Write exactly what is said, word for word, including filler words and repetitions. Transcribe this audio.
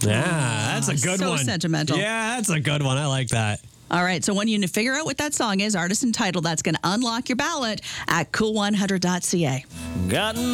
Yeah, that's a good so one. So sentimental. Yeah, that's a good one. I like that. All right, so when you figure out what that song is, artist and title, that's going to unlock your ballot at cool one hundred dot c a. Got